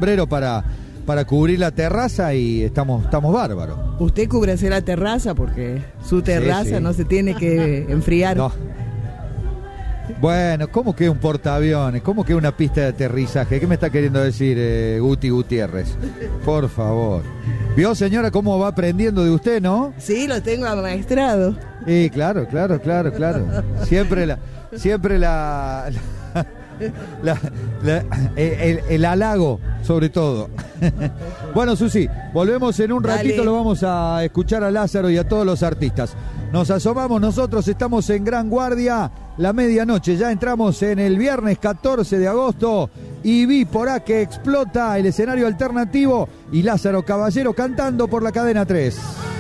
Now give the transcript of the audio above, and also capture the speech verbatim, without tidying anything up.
sombrero para, para cubrir la terraza y estamos, estamos bárbaros. Usted cúbrase la terraza porque su terraza sí, sí. no se tiene que enfriar. No. Bueno, ¿cómo que un portaaviones? ¿Cómo que una pista de aterrizaje? ¿Qué me está queriendo decir eh, Guti Gutiérrez? Por favor. ¿Vio, señora, cómo va aprendiendo de usted, no? Sí, lo tengo amaestrado. Sí, claro, claro, claro, claro. Siempre la... Siempre la... la, la el, el halago, sobre todo. Bueno, Susi, volvemos en un ratito. Dale. Lo vamos a escuchar a Lázaro y a todos los artistas. Nos asomamos, nosotros estamos en Gran Guardia, la medianoche, ya entramos en el viernes catorce de agosto y vi por ahí que explota el escenario alternativo y Lázaro Caballero cantando por la cadena tres.